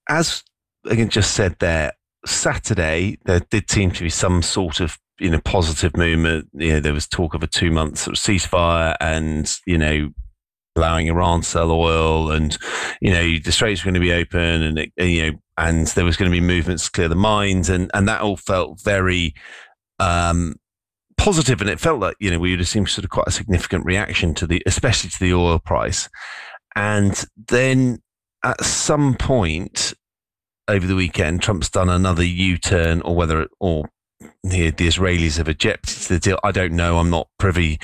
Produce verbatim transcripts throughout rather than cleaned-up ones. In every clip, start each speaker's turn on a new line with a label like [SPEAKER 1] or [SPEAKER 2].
[SPEAKER 1] as again just said there, Saturday there did seem to be some sort of you know positive movement. You know, there was talk of a two month sort of ceasefire, and you know allowing Iran to sell oil, and you know the Straits were going to be open, and it, you know, and there was going to be movements to clear the mines, and and that all felt very um, positive, and it felt like you know we would have seen sort of quite a significant reaction to the, especially to the oil price, and then at some point over the weekend, Trump's done another U-turn, or whether it, or the, the Israelis have objected to the deal. I don't know. I'm not privy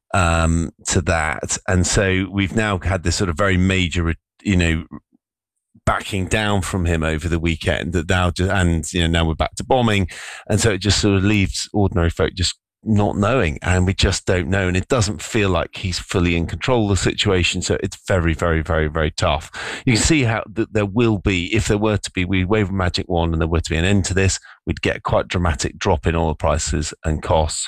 [SPEAKER 1] um, to that. And so we've now had this sort of very major, you know, backing down from him over the weekend that now just, and, you know, now we're back to bombing. And so it just sort of leaves ordinary folk just not knowing, and we just don't know. And it doesn't feel like he's fully in control of the situation. So it's very, very, very, very tough. You can see how that there will be, if there were to be, we wave a magic wand and there were to be an end to this, we'd get quite a dramatic drop in oil prices and costs.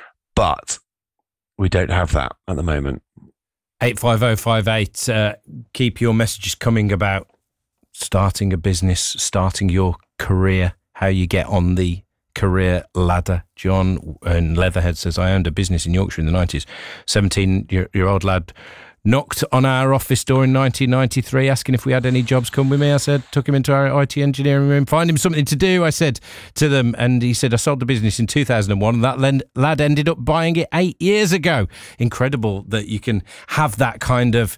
[SPEAKER 1] But we don't have that at the moment.
[SPEAKER 2] eight five oh five eight, uh, keep your messages coming about starting a business, starting your career, how you get on the career ladder. John in Leatherhead says, I owned a business in Yorkshire in the nineties. seventeen-year-old lad knocked on our office door in nineteen ninety-three asking if we had any jobs. Come with me, I said. Took him into our I T engineering room, find him something to do, I said to them. And he said, I sold the business in two thousand one, and that lad ended up buying it eight years ago. Incredible that you can have that kind of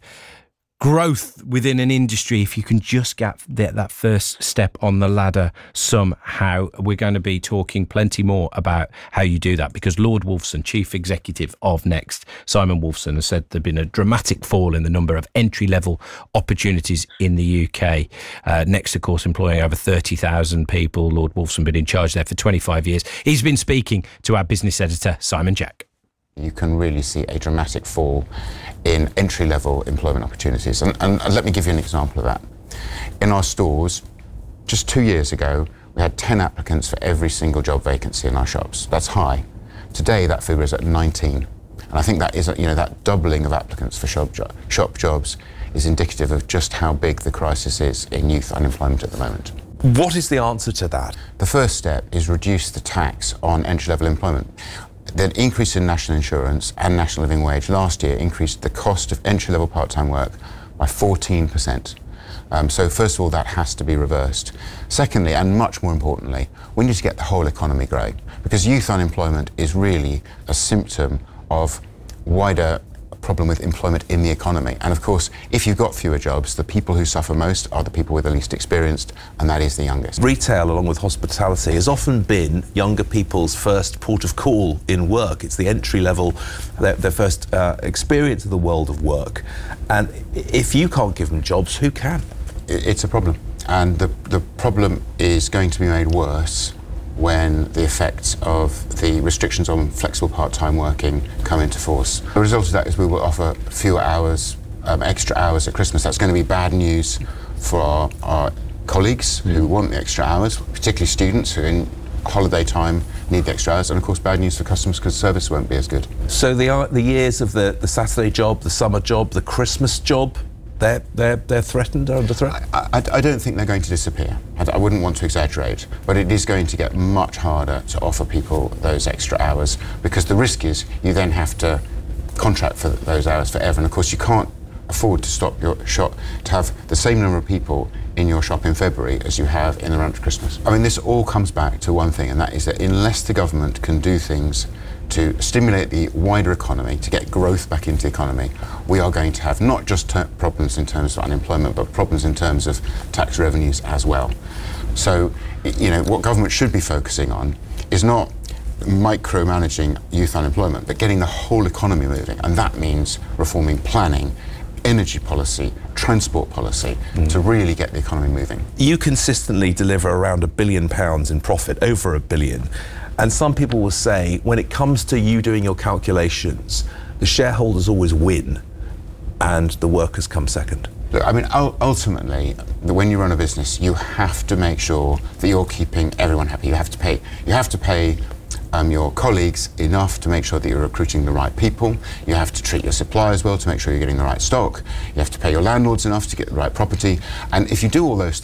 [SPEAKER 2] growth within an industry if you can just get that first step on the ladder somehow. We're going to be talking plenty more about how you do that, because Lord Wolfson, Chief Executive of Next, Simon Wolfson, has said there's been a dramatic fall in the number of entry-level opportunities in the U K. Uh, Next, of course, employing over thirty thousand people. Lord Wolfson been in charge there for twenty-five years. He's been speaking to our business editor, Simon Jack.
[SPEAKER 3] You can really see a dramatic fall in entry-level employment opportunities. And, and let me give you an example of that. In our stores, just two years ago, we had ten applicants for every single job vacancy in our shops. That's high. Today, that figure is at nineteen. And I think that is, you know, that doubling of applicants for shop, jo- shop jobs is indicative of just how big the crisis is in youth unemployment at the moment.
[SPEAKER 4] What is the answer to that?
[SPEAKER 3] The first step is reduce the tax on entry-level employment. The increase in national insurance and national living wage last year increased the cost of entry-level part-time work by fourteen percent. Um, so first of all, that has to be reversed. Secondly, and much more importantly, we need to get the whole economy growing, because youth unemployment is really a symptom of wider problem with employment in the economy. And of course, if you've got fewer jobs, the people who suffer most are the people with the least experienced, and that is the youngest.
[SPEAKER 4] Retail, along with hospitality, has often been younger people's first port of call in work. It's the entry level, their, their first uh, experience of the world of work. And if you can't give them jobs, who can?
[SPEAKER 3] It's a problem. And the, the problem is going to be made worse when the effects of the restrictions on flexible part-time working come into force. The result of that is we will offer fewer hours, um, extra hours at Christmas. That's going to be bad news for our, our colleagues who want the extra hours, particularly students who in holiday time need the extra hours, and of course bad news for customers because service won't be as good.
[SPEAKER 4] So the, the years of the, the Saturday job, the summer job, the Christmas job, They're, they're, they're threatened, they're under threat?
[SPEAKER 3] I, I, I don't think they're going to disappear. I, I wouldn't want to exaggerate, but it is going to get much harder to offer people those extra hours, because the risk is you then have to contract for those hours forever. And of course, you can't afford to stop your shop, to have the same number of people in your shop in February as you have in the run up to Christmas. I mean, this all comes back to one thing, and that is that unless the government can do things to stimulate the wider economy, to get growth back into the economy, we are going to have not just ter- problems in terms of unemployment, but problems in terms of tax revenues as well. So, you know, what government should be focusing on is not micromanaging youth unemployment, but getting the whole economy moving. And that means reforming planning, energy policy, transport policy, mm. to really get the economy moving.
[SPEAKER 4] You consistently deliver around a billion pounds in profit, over a billion. And some people will say, when it comes to you doing your calculations, the shareholders always win and the workers come second.
[SPEAKER 3] Look, I mean, ultimately, when you run a business, you have to make sure that you're keeping everyone happy. You have to pay, you have to pay um, your colleagues enough to make sure that you're recruiting the right people. You have to treat your suppliers well to make sure you're getting the right stock. You have to pay your landlords enough to get the right property. And if you do all those things,